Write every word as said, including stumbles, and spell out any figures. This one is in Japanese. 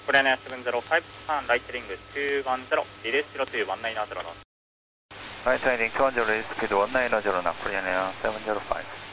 コリアンエアセブンゼロファイブ、ターンライトリングにひゃくじゅう、リリースゼロにいちきゅうゼロノート。 ライトリングにひゃくじゅう、リリースきゅういちきゅうゼロノート、コリアンエアセブンゼロファイブ。